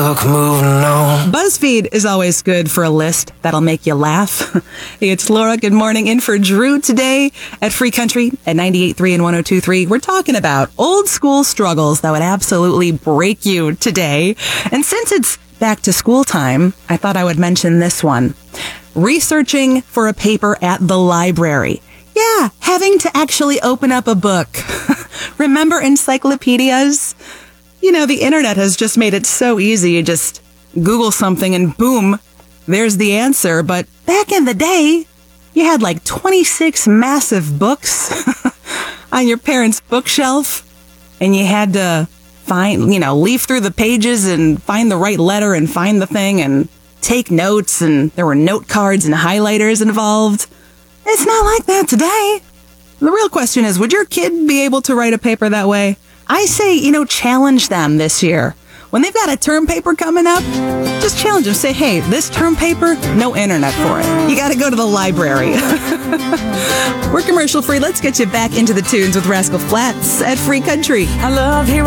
book, moving on. BuzzFeed is always good for a list that'll make you laugh. Hey, it's Laura. Good morning. In for Drew today at Free Country at 98.3 and 102.3. We're talking about old school struggles that would absolutely break you today. And since it's back to school time, I thought I would mention this one. Researching for a paper at the library. Yeah, having to actually open up a book. Remember encyclopedias? You know, the internet has just made it so easy. You just Google something and boom, there's the answer. But back in the day, you had like 26 massive books on your parents' bookshelf, and you had to leaf through the pages and find the right letter and find the thing and take notes, and there were note cards and highlighters involved. It's not like that today. The real question is, would your kid be able to write a paper that way? I say, challenge them this year. When they've got a term paper coming up, just challenge them. Say, hey, this term paper, no internet for it. You got to go to the library. We're commercial free. Let's get you back into the tunes with Rascal Flatts at Free Country. I love hearing